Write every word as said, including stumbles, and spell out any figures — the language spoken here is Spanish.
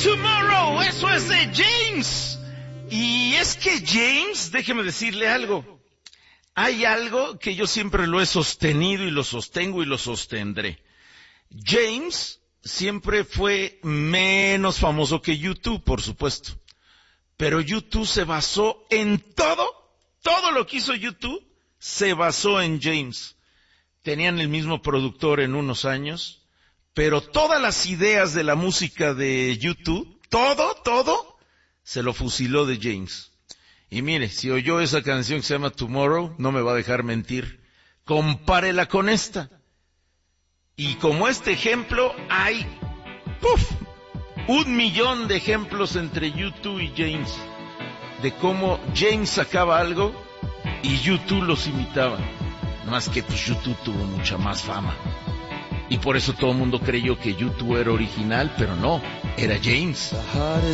Tomorrow, eso es de James. Y es que James, déjeme decirle algo. Hay algo que yo siempre lo he sostenido y lo sostengo y lo sostendré. James siempre fue menos famoso que U dos, por supuesto. Pero U dos se basó en todo, todo lo que hizo U dos se basó en James. Tenían el mismo productor en unos años, pero todas las ideas de la música de U dos, todo, todo, se lo fusiló de James. Y mire, si oyó esa canción que se llama Tomorrow, no me va a dejar mentir. Compárela con esta. Y como este ejemplo, hay, ¡puf!, un millón de ejemplos entre U dos y James. De cómo James sacaba algo y U dos los imitaba. No más que pues U dos tuvo mucha más fama. Y por eso todo el mundo creyó que U dos era original, pero no, era James.